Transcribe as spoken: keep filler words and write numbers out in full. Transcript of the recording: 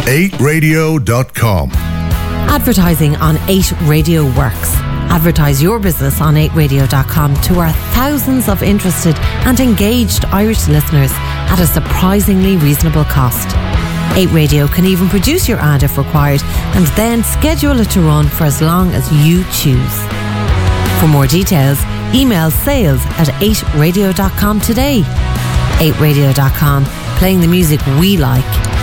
eight radio dot com. Advertising on eight Radio works. Advertise your business on eight radio dot com to our thousands of interested and engaged Irish listeners at a surprisingly reasonable cost. eight Radio can even produce your ad if required and then schedule it to run for as long as you choose. For more details, email sales at eight radio dot com today. eight radio dot com, playing the music we like